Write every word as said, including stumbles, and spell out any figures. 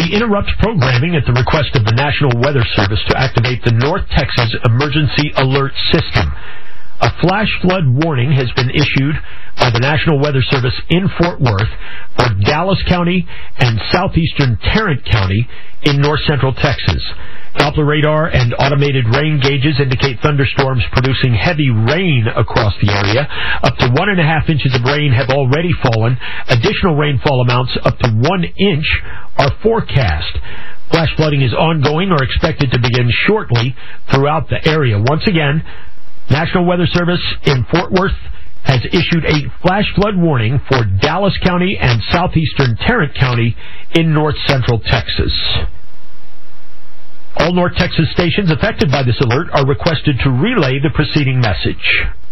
We interrupt programming at the request of the National Weather Service to activate the North Texas Emergency Alert System. A flash flood warning has been issued by the National Weather Service in Fort Worth for Dallas County and southeastern Tarrant County in north central Texas. Doppler radar and automated rain gauges indicate thunderstorms producing heavy rain across the area. Up to one and a half inches of rain have already fallen. Additional rainfall amounts up to one inch are forecast. Flash flooding is ongoing or expected to begin shortly throughout the area. Once again, National Weather Service in Fort Worth has issued a flash flood warning for Dallas County and southeastern Tarrant County in north central Texas. All North Texas stations affected by this alert are requested to relay the preceding message.